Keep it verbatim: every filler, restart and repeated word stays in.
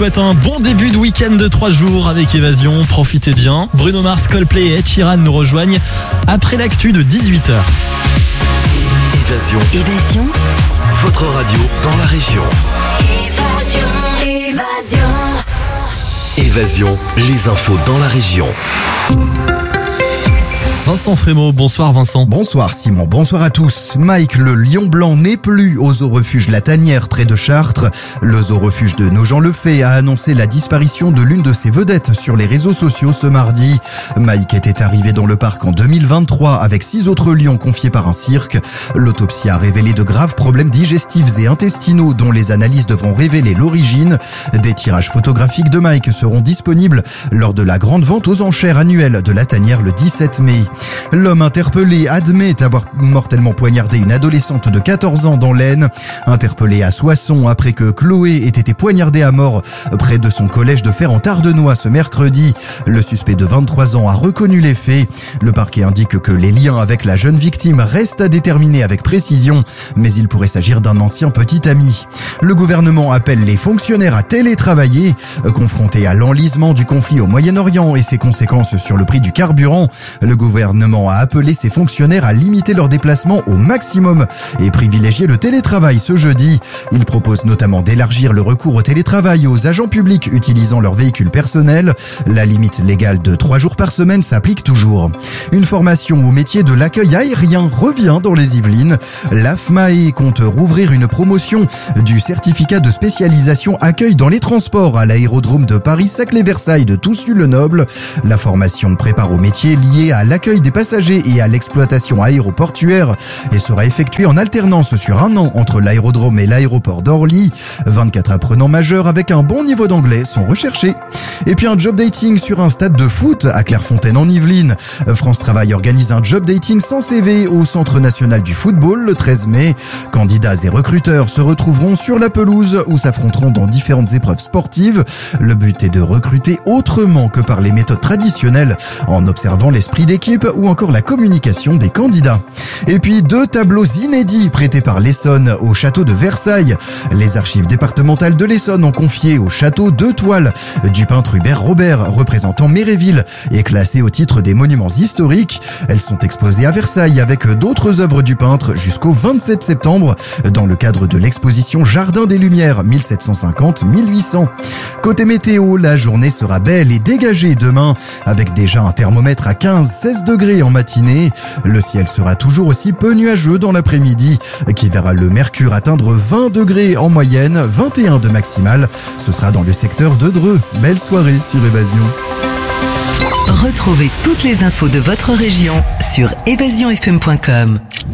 souhaite un bon début de week-end de trois jours avec Évasion. Profitez bien. Bruno Mars, Coldplay et Ed Sheeran nous rejoignent après l'actu de dix-huit heures. Évasion. Évasion. Votre radio dans la région. Évasion. Évasion. Évasion, les infos dans la région. Vincent Frémaux, bonsoir Vincent. Bonsoir Simon, bonsoir à tous. Mike, le lion blanc n'est plus au zoo-refuge La Tanière près de Chartres. Le zoo-refuge de Nogent-le-Fay a annoncé la disparition de l'une de ses vedettes sur les réseaux sociaux ce mardi. Mike était arrivé dans le parc en deux mille vingt-trois avec six autres lions confiés par un cirque. L'autopsie a révélé de graves problèmes digestifs et intestinaux dont les analyses devront révéler l'origine. Des tirages photographiques de Mike seront disponibles lors de la grande vente aux enchères annuelle de La Tanière le dix-sept mai. L'homme interpellé admet avoir mortellement poignardé une adolescente de quatorze ans dans l'Aisne. Interpellé à Soissons après que Chloé ait été poignardée à mort près de son collège de Fer-en-Tardenois ce mercredi. Le suspect de vingt-trois ans a reconnu les faits. Le parquet indique que les liens avec la jeune victime restent à déterminer avec précision, mais il pourrait s'agir d'un ancien petit ami. Le gouvernement appelle les fonctionnaires à télétravailler. Confrontés à l'enlisement du conflit au Moyen-Orient et ses conséquences sur le prix du carburant, le gouvernement Le gouvernement a appelé ses fonctionnaires à limiter leurs déplacements au maximum et privilégier le télétravail ce jeudi. Il propose notamment d'élargir le recours au télétravail aux agents publics utilisant leur véhicule personnel. La limite légale de trois jours par semaine s'applique toujours. Une formation au métier de l'accueil aérien revient dans les Yvelines. L'A F M A E compte rouvrir une promotion du certificat de spécialisation accueil dans les transports à l'aérodrome de Paris-Saclay-Versailles de Toussus-le-Noble. La formation prépare au métier lié à l'accueil des passagers et à l'exploitation aéroportuaire et sera effectuée en alternance sur un an entre l'aérodrome et l'aéroport d'Orly. vingt-quatre apprenants majeurs avec un bon niveau d'anglais sont recherchés. Et puis un job dating sur un stade de foot à Clairefontaine en Yvelines. France Travail organise un job dating sans C V au Centre national du football le treize mai. Candidats et recruteurs se retrouveront sur la pelouse ou s'affronteront dans différentes épreuves sportives. Le but est de recruter autrement que par les méthodes traditionnelles en observant l'esprit d'équipe ou encore la communication des candidats. Et puis deux tableaux inédits prêtés par l'Essonne au château de Versailles. Les archives départementales de l'Essonne ont confié au château deux toiles du peintre Hubert Robert représentant Méréville et classées au titre des monuments historiques. Elles sont exposées à Versailles avec d'autres œuvres du peintre jusqu'au vingt-sept septembre dans le cadre de l'exposition Jardin des Lumières mille sept cent cinquante à mille huit cents. Côté météo, la journée sera belle et dégagée demain avec déjà un thermomètre à quinze à seize degrés en matinée. Le ciel sera toujours aussi peu nuageux dans l'après-midi qui verra le mercure atteindre vingt degrés en moyenne, vingt et un de maximale. Ce sera dans le secteur de Dreux. Belle soirée sur Évasion. Retrouvez toutes les infos de votre région sur évasion f m point com.